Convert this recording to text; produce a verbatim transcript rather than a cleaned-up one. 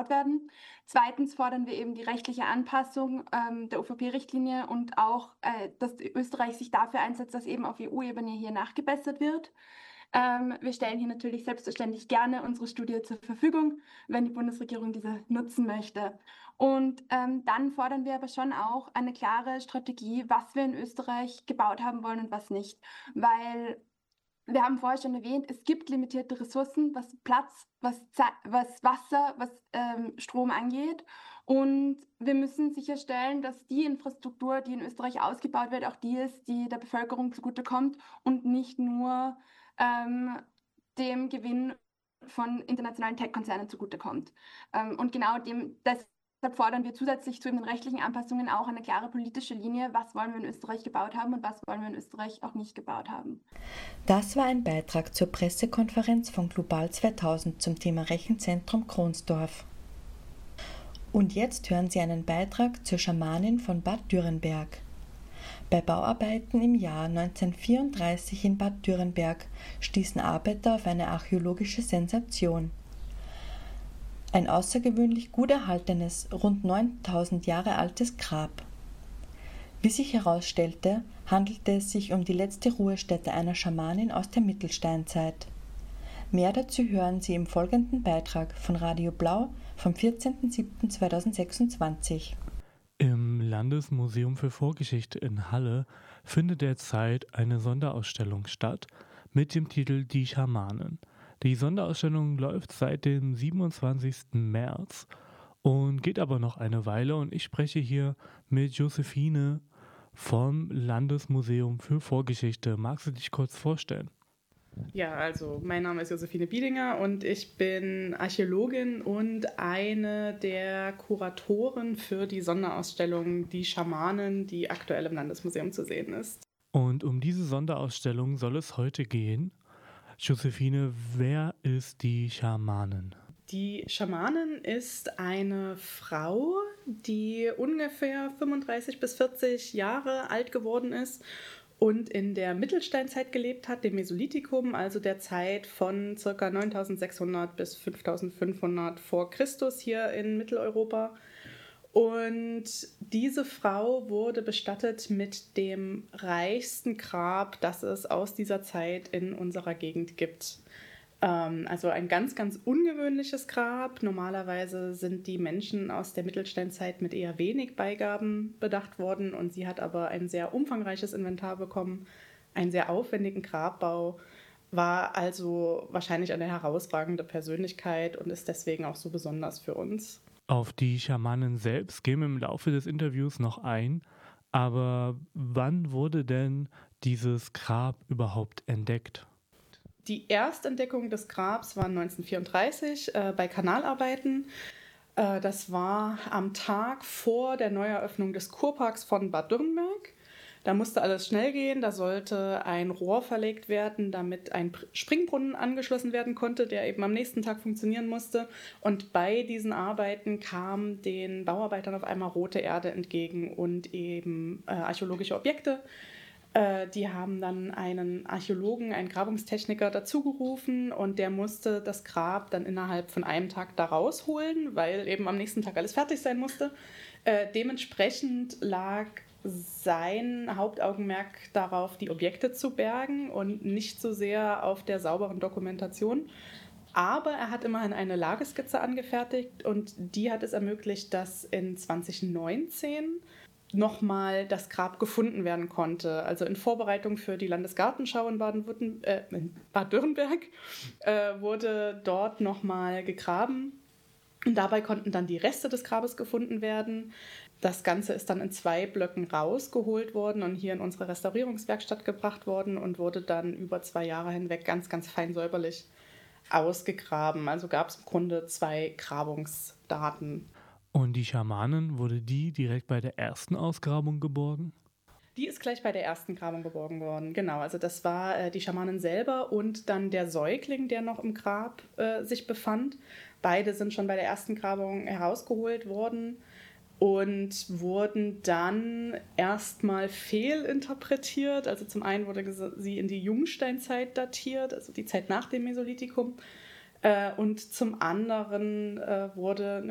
gebaut werden. Zweitens fordern wir eben die rechtliche Anpassung ähm, der U V P-Richtlinie und auch, äh, dass Österreich sich dafür einsetzt, dass eben auf E U-Ebene hier nachgebessert wird. Ähm, wir stellen hier natürlich selbstverständlich gerne unsere Studie zur Verfügung, wenn die Bundesregierung diese nutzen möchte. Und ähm, dann fordern wir aber schon auch eine klare Strategie, was wir in Österreich gebaut haben wollen und was nicht. Weil wir haben vorher schon erwähnt, es gibt limitierte Ressourcen, was Platz, was, was Wasser, was ähm, Strom angeht. Und wir müssen sicherstellen, dass die Infrastruktur, die in Österreich ausgebaut wird, auch die ist, die der Bevölkerung zugutekommt und nicht nur ähm, dem Gewinn von internationalen Tech-Konzernen zugutekommt. Ähm, und genau dem, das Deshalb fordern wir zusätzlich zu den rechtlichen Anpassungen auch eine klare politische Linie, was wollen wir in Österreich gebaut haben und was wollen wir in Österreich auch nicht gebaut haben. Das war ein Beitrag zur Pressekonferenz von Global zweitausend zum Thema Rechenzentrum Kronsdorf. Und jetzt hören Sie einen Beitrag zur Schamanin von Bad Dürrenberg. Bei Bauarbeiten im Jahr neunzehnhundertvierunddreißig in Bad Dürrenberg stießen Arbeiter auf eine archäologische Sensation. Ein außergewöhnlich gut erhaltenes, rund neuntausend Jahre altes Grab. Wie sich herausstellte, handelte es sich um die letzte Ruhestätte einer Schamanin aus der Mittelsteinzeit. Mehr dazu hören Sie im folgenden Beitrag von Radio Blau vom vierzehnten siebten zweitausendsechsundzwanzig. Im Landesmuseum für Vorgeschichte in Halle findet derzeit eine Sonderausstellung statt mit dem Titel Die Schamanen. Die Sonderausstellung läuft seit dem siebenundzwanzigsten März und geht aber noch eine Weile, und ich spreche hier mit Josephine vom Landesmuseum für Vorgeschichte. Magst du dich kurz vorstellen? Ja, also mein Name ist Josephine Biedinger und ich bin Archäologin und eine der Kuratoren für die Sonderausstellung Die Schamanen, die aktuell im Landesmuseum zu sehen ist. Und um diese Sonderausstellung soll es heute gehen. Josephine, wer ist die Schamanin? Die Schamanin ist eine Frau, die ungefähr fünfunddreißig bis vierzig Jahre alt geworden ist und in der Mittelsteinzeit gelebt hat, dem Mesolithikum, also der Zeit von ca. neuntausendsechshundert bis fünftausendfünfhundert vor Christus hier in Mitteleuropa. Und diese Frau wurde bestattet mit dem reichsten Grab, das es aus dieser Zeit in unserer Gegend gibt. Ähm, also ein ganz, ganz ungewöhnliches Grab. Normalerweise sind die Menschen aus der Mittelsteinzeit mit eher wenig Beigaben bedacht worden, und sie hat aber ein sehr umfangreiches Inventar bekommen, einen sehr aufwendigen Grabbau, war also wahrscheinlich eine herausragende Persönlichkeit und ist deswegen auch so besonders für uns. Auf die Schamanin selbst gehen wir im Laufe des Interviews noch ein, aber wann wurde denn dieses Grab überhaupt entdeckt? Die Erstentdeckung des Grabs war neunzehnhundertvierunddreißig äh, bei Kanalarbeiten. Äh, das war am Tag vor der Neueröffnung des Kurparks von Bad Dürrenberg. Da musste alles schnell gehen, da sollte ein Rohr verlegt werden, damit ein Springbrunnen angeschlossen werden konnte, der eben am nächsten Tag funktionieren musste. Und bei diesen Arbeiten kam den Bauarbeitern auf einmal rote Erde entgegen und eben äh, archäologische Objekte. Äh, die haben dann einen Archäologen, einen Grabungstechniker dazugerufen, und der musste das Grab dann innerhalb von einem Tag da rausholen, weil eben am nächsten Tag alles fertig sein musste. Äh, dementsprechend lag sein Hauptaugenmerk darauf, die Objekte zu bergen und nicht so sehr auf der sauberen Dokumentation. Aber er hat immerhin eine Lageskizze angefertigt, und die hat es ermöglicht, dass in zweitausendneunzehn nochmal das Grab gefunden werden konnte. Also in Vorbereitung für die Landesgartenschau in, Baden-Württemberg, äh, in Bad Dürrenberg äh, wurde dort nochmal gegraben. Und dabei konnten dann die Reste des Grabes gefunden werden. Das Ganze ist dann in zwei Blöcken rausgeholt worden und hier in unsere Restaurierungswerkstatt gebracht worden und wurde dann über zwei Jahre hinweg ganz, ganz fein säuberlich ausgegraben. Also gab es im Grunde zwei Grabungsdaten. Und die Schamanin, wurde die direkt bei der ersten Ausgrabung geborgen? Die ist gleich bei der ersten Grabung geborgen worden, genau. Also das war äh, die Schamanin selber und dann der Säugling, der noch im Grab äh, sich befand. Beide sind schon bei der ersten Grabung herausgeholt worden und wurden dann erstmal fehlinterpretiert. Also zum einen wurde sie in die Jungsteinzeit datiert, also die Zeit nach dem Mesolithikum. Äh, und zum anderen äh, wurde